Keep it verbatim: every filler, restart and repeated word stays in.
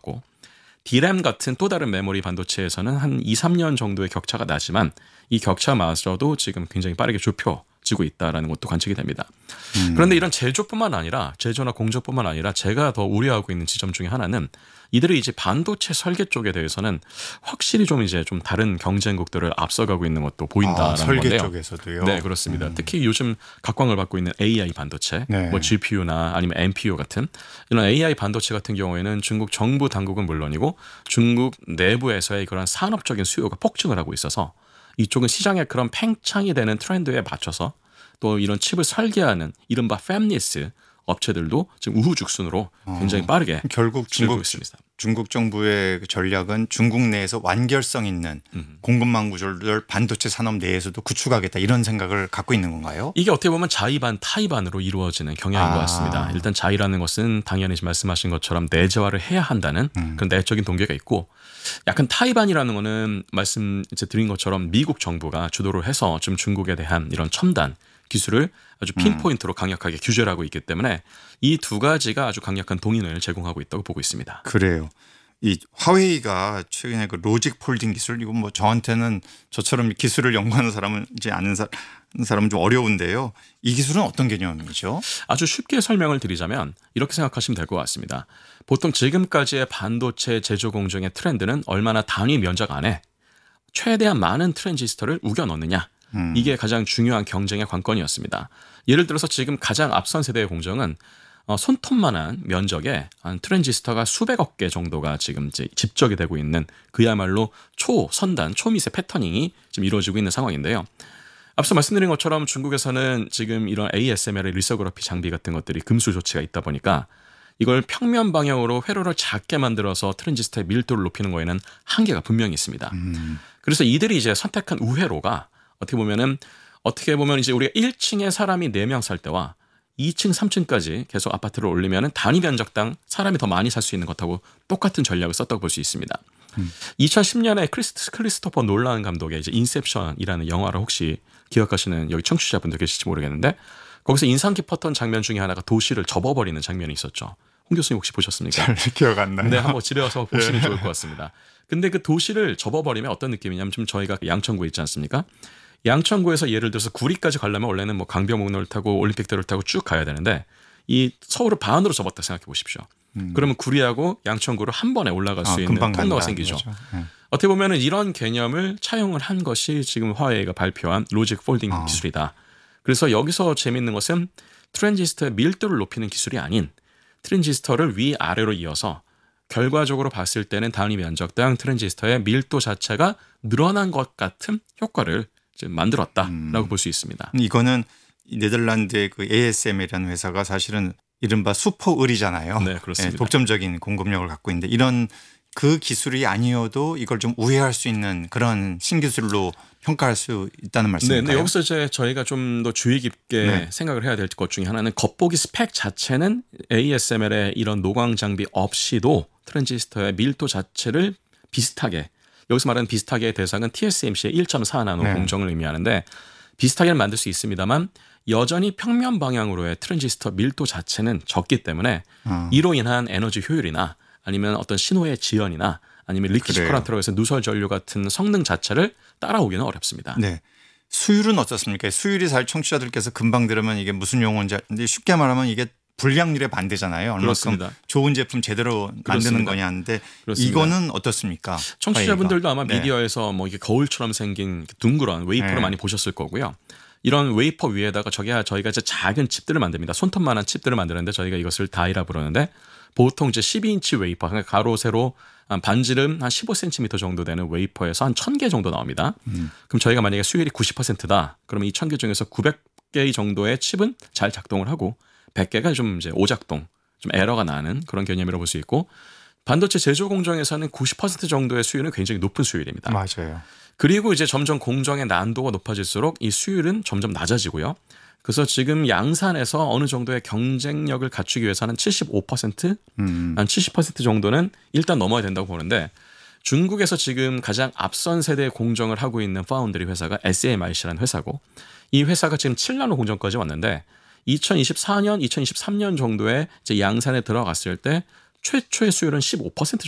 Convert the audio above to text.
있고 디램 같은 또 다른 메모리 반도체에서는 한 이, 삼 년 정도의 격차가 나지만 이 격차마저도 지금 굉장히 빠르게 좁혀지고 있다는 것도 관측이 됩니다. 음. 그런데 이런 제조뿐만 아니라 제조나 공조뿐만 아니라 제가 더 우려하고 있는 지점 중에 하나는 이들이 이제 반도체 설계 쪽에 대해서는 확실히 좀 이제 좀 다른 경쟁국들을 앞서가고 있는 것도 보인다라는 아, 설계 건데요. 쪽에서도요? 네, 그렇습니다. 음. 특히 요즘 각광을 받고 있는 에이아이 반도체, 네. 뭐 지피유나 아니면 엠피유 같은 이런 에이아이 반도체 같은 경우에는 중국 정부 당국은 물론이고 중국 내부에서의 그런 산업적인 수요가 폭증을 하고 있어서 이쪽은 시장의 그런 팽창이 되는 트렌드에 맞춰서 또 이런 칩을 설계하는 이른바 팹리스 업체들도 지금 우후죽순으로 굉장히 빠르게 어, 결국 중국 있습니다. 중국 정부의 전략은 중국 내에서 완결성 있는 음. 공급망 구조를 반도체 산업 내에서도 구축하겠다 이런 생각을 갖고 있는 건가요? 이게 어떻게 보면 자의반 타의반으로 이루어지는 경향인 아. 것 같습니다. 일단 자의라는 것은 당연히 말씀하신 것처럼 내재화를 해야 한다는 음. 그런 내적인 동기가 있고 약간 타의반이라는 거는 말씀 이제 드린 것처럼 미국 정부가 주도를 해서 좀 중국에 대한 이런 첨단 기술을 아주 핀포인트로 음. 강력하게 규제를 하고 있기 때문에 이 두 가지가 아주 강력한 동인을 제공하고 있다고 보고 있습니다. 그래요. 이 화웨이가 최근에 그 로직 폴딩 기술 이건 뭐 저한테는 저처럼 기술을 연구하는 사람은 이제 아는 사, 사람은 좀 어려운데요. 이 기술은 어떤 개념이죠? 아주 쉽게 설명을 드리자면 이렇게 생각하시면 될 것 같습니다. 보통 지금까지의 반도체 제조 공정의 트렌드는 얼마나 단위 면적 안에 최대한 많은 트랜지스터를 우겨 넣느냐. 음. 이게 가장 중요한 경쟁의 관건이었습니다. 예를 들어서 지금 가장 앞선 세대의 공정은 어, 손톱만한 면적에 한 트랜지스터가 수백억 개 정도가 지금 이제 집적이 되고 있는 그야말로 초선단, 초미세 패터닝이 지금 이루어지고 있는 상황인데요. 앞서 말씀드린 것처럼 중국에서는 지금 이런 에이에스엠엘의 리서그래피 장비 같은 것들이 금수 조치가 있다 보니까 이걸 평면 방향으로 회로를 작게 만들어서 트랜지스터의 밀도를 높이는 거에는 한계가 분명히 있습니다. 음. 그래서 이들이 이제 선택한 우회로가 어떻게 보면은 어떻게 보면 이제 우리가 일 층에 사람이 네 명 살 때와 이 층, 삼 층까지 계속 아파트를 올리면은 단위 면적당 사람이 더 많이 살 수 있는 것하고 똑같은 전략을 썼다고 볼 수 있습니다. 음. 이천십 년에 크리스트, 크리스토퍼 놀란 감독의 이제 인셉션이라는 영화를 혹시 기억하시는 여기 청취자분들 계실지 모르겠는데 거기서 인상 깊었던 장면 중에 하나가 도시를 접어버리는 장면이 있었죠. 홍 교수님 혹시 보셨습니까? 잘 기억 안 나요. 네, 한번 집에 와서 보시면 네. 좋을 것 같습니다. 근데 그 도시를 접어버리면 어떤 느낌이냐면 좀 저희가 양천구에 있지 않습니까? 양천구에서 예를 들어서 구리까지 가려면 원래는 뭐 강변북로를 타고 올림픽대로를 타고 쭉 가야 되는데 이 서울을 반으로 접었다 생각해 보십시오. 음. 그러면 구리하고 양천구를 한 번에 올라갈 수 아, 있는 통로가 생기죠. 네. 어떻게 보면 이런 개념을 차용을 한 것이 지금 화웨이가 발표한 로직 폴딩 아. 기술이다. 그래서 여기서 재미있는 것은 트랜지스터의 밀도를 높이는 기술이 아닌 트랜지스터를 위아래로 이어서 결과적으로 봤을 때는 단위 면적당 트랜지스터의 밀도 자체가 늘어난 것 같은 효과를 만들었다라고 음. 볼 수 있습니다. 이거는 네덜란드의 그 에이에스엠이라는 회사가 사실은 이른바 슈퍼을이잖아요. 네, 그렇습니다. 네, 독점적인 공급력을 갖고 있는데 이런 그 기술이 아니어도 이걸 좀 우회할 수 있는 그런 신기술로 평가할 수 있다는 말씀인가요? 네, 네, 여기서 이제 저희가 좀 더 주의 깊게 네. 생각을 해야 될 것 중에 하나는 겉보기 스펙 자체는 에이에스엠엘의 이런 노광 장비 없이도 트랜지스터의 밀도 자체를 비슷하게 여기서 말하는 비슷하게의 대상은 티에스엠씨의 일 점 사 나노 네. 공정을 의미하는데 비슷하게는 만들 수 있습니다만 여전히 평면 방향으로의 트랜지스터 밀도 자체는 적기 때문에 어. 이로 인한 에너지 효율이나 아니면 어떤 신호의 지연이나 아니면 리퀴지 커런트라고 해서 누설 전류 같은 성능 자체를 따라오기는 어렵습니다. 네. 수율은 어떻습니까? 수율이 잘 청취자들께서 금방 들으면 이게 무슨 용어인지 쉽게 말하면 이게 불량률의 반대잖아요. 그렇습니다. 좋은 제품 제대로 만드는 그렇습니다. 거냐는데 그렇습니다. 이거는 어떻습니까? 청취자분들도 아마 네. 미디어에서 뭐 이게 거울처럼 생긴 둥그런 웨이퍼를 네. 많이 보셨을 거고요. 이런 웨이퍼 위에다가 저게 저희가 이제 작은 칩들을 만듭니다. 손톱만한 칩들을 만드는데 저희가 이것을 다이라 부르는데 보통 이제 십이 인치 웨이퍼, 그러니까 가로 세로 한 반지름 한 십오 센티미터 정도 되는 웨이퍼에서 한 천 개 정도 나옵니다. 음. 그럼 저희가 만약에 수율이 구십 퍼센트다. 그러면 이 천 개 중에서 구백 개 정도의 칩은 잘 작동을 하고 백 개가 좀 이제 오작동, 좀 에러가 나는 그런 개념이라고 볼 수 있고 반도체 제조 공정에서는 구십 퍼센트 정도의 수율은 굉장히 높은 수율입니다. 맞아요. 그리고 이제 점점 공정의 난도가 높아질수록 이 수율은 점점 낮아지고요. 그래서 지금 양산에서 어느 정도의 경쟁력을 갖추기 위해서는 칠십오 퍼센트, 음. 한 칠십 퍼센트 정도는 일단 넘어야 된다고 보는데 중국에서 지금 가장 앞선 세대의 공정을 하고 있는 파운드리 회사가 에스엠아이씨라는 회사고 이 회사가 지금 칠 나노 공정까지 왔는데 이천이십사 년, 이천이십삼 년 정도에 이제 양산에 들어갔을 때 최초의 수율은 십오 퍼센트